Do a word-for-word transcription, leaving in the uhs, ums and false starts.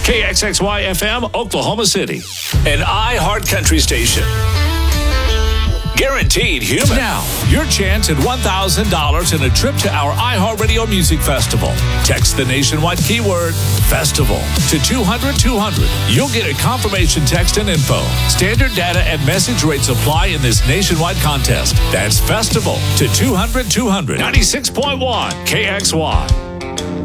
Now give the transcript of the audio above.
K X X Y F M, Oklahoma City. An iHeart Country station. Guaranteed human. Now, your chance at one thousand dollars and a trip to our iHeartRadio Music Festival. Text the nationwide keyword FESTIVAL to two hundred two hundred. You'll get a confirmation text and info. Standard data and message rates apply in this nationwide contest. That's FESTIVAL to two hundred two hundred. ninety-six point one K X Y.